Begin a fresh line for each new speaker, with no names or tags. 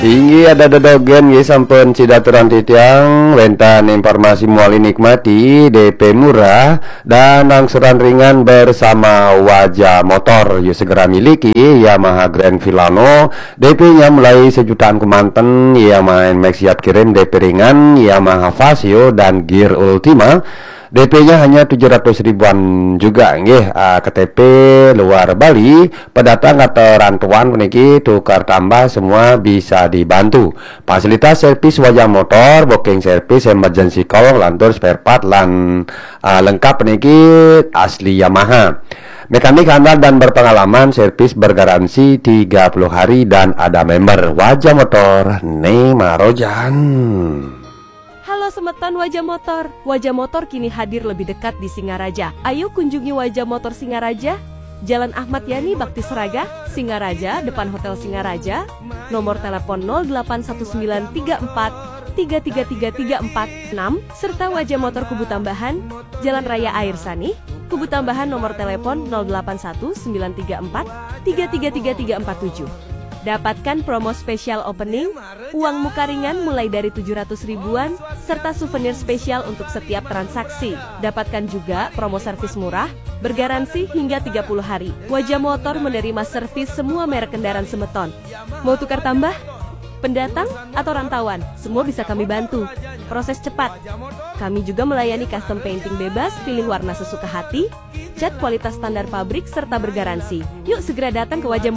Tinggi ada dodogen ye sampun cidaturan titiang wentan informasi muali nikmati DP murah dan angsuran ringan bersama Wajah Motor. Yuk segera miliki Yamaha Grand Filano, DP-nya mulai sejutaan kemanten. Yamaha NMAX siap kirim DP ringan, Yamaha Vasio dan Gear Ultima DP-nya hanya 700 ribuan juga nggih. KTP luar Bali, pendatang atau rantauan meniki tukar tambah semua bisa dibantu. Fasilitas servis Wajah Motor, booking servis, emergency call, lantur spare part lan lengkap meniki asli Yamaha. Mekanik handal dan berpengalaman, servis bergaransi 30 hari dan ada member. Wajah Motor Nemarojan.
Halo semeton Wajah Motor. Wajah Motor kini hadir lebih dekat di Singaraja. Ayo kunjungi Wajah Motor Singaraja, Jalan Ahmad Yani Bakti Seraga, Singaraja, depan Hotel Singaraja. Nomor telepon 0819433346 serta Wajah Motor Kubu Tambahan, Jalan Raya Air Sani, Kubu Tambahan. Nomor telepon 081934333347. Dapatkan promo spesial opening, uang muka ringan mulai dari 700 ribuan, serta souvenir spesial untuk setiap transaksi. Dapatkan juga promo servis murah, bergaransi hingga 30 hari. Wajah Motor menerima servis semua merek kendaraan semeton. Mau tukar tambah? Pendatang atau rantauan, semua bisa kami bantu. Proses cepat. Kami juga melayani custom painting bebas, pilih warna sesuka hati, cat kualitas standar pabrik, serta bergaransi. Yuk segera datang ke Wajah